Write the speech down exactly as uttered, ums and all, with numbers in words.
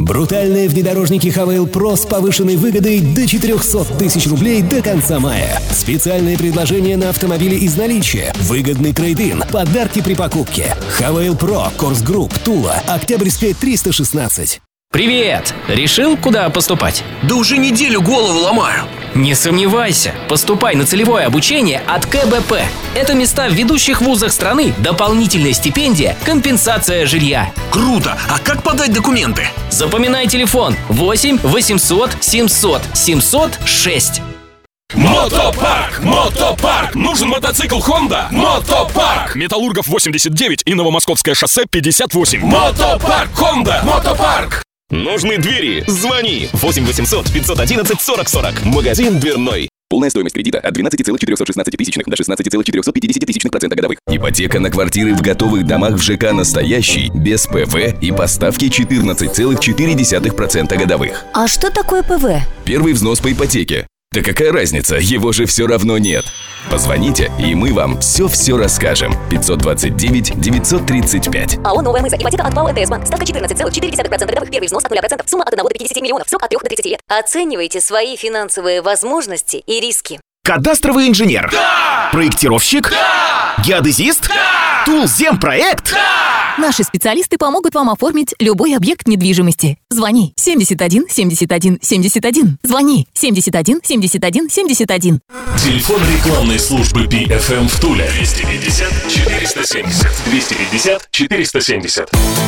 Брутальные внедорожники Хавейл Про с повышенной выгодой до четыреста тысяч рублей до конца мая. Специальные предложения на автомобили из наличия, выгодный трейд-ин, подарки при покупке. Хавейл Про, Корс Групп, Тула, Октябрьская, триста шестнадцать. Привет! Решил, куда поступать? Да уже неделю голову ломаю. Не сомневайся, поступай на целевое обучение от ка бэ пэ. Это места в ведущих вузах страны, дополнительная стипендия, компенсация жилья. Круто! А как подать документы? Запоминай телефон восемь восемьсот семьсот семьсот шесть. Мотопарк! Мотопарк! Нужен мотоцикл Honda? Мотопарк! Металлургов восемьдесят девять и Новомосковское шоссе пятьдесят восемь. Мотопарк! Honda! Мотопарк! Нужны двери? Звони! восемь восемьсот пятьсот одиннадцать сорок сорок. Магазин дверной. Полная стоимость кредита от двенадцати целых четырёхсот шестнадцати тысячных до шестнадцати целых четырёхсот пятидесяти тысячных процента годовых. Ипотека на квартиры в готовых домах в ЖК «Настоящий» без пэ вэ и поставки четырнадцать целых четыре десятых процента годовых. А что такое пэ вэ? Первый взнос по ипотеке. Да какая разница, его же все равно нет. Позвоните, и мы вам все-все расскажем. пятьсот двадцать девять девятьсот тридцать пять. АО «Новая Мыза». Ипотека от ПАО эн тэ эс банк. Ставка четырнадцать целых четыре десятых процента годовых. Первый взнос от нуля процентов. Сумма от одного до пятидесяти миллионов. Срок от трёх до тридцати лет. Оценивайте свои финансовые возможности и риски. Кадастровый инженер? Да! Проектировщик? Да! Геодезист? Да! Тулземпроект? Да! Наши специалисты помогут вам оформить любой объект недвижимости. Звони семьдесят один семьдесят один семьдесят один. Звони семьдесят один семьдесят один семьдесят один. Телефон рекламной службы пи эф эм в Туле двести пятьдесят четыреста семьдесят. двести пятьдесят четыреста семьдесят.